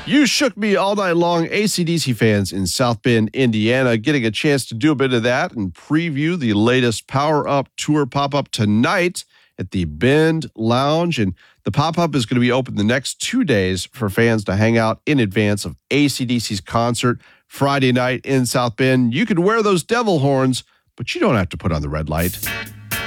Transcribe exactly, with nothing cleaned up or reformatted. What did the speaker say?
You shook me all night long, A C D C fans in South Bend, Indiana, getting a chance to do a bit of that and preview the latest Power Up Tour pop-up tonight at the Bend Lounge. And the pop-up is going to be open the next two days for fans to hang out in advance of A C D C's concert Friday night in South Bend. You can wear those devil horns, but you don't have to put on the red light.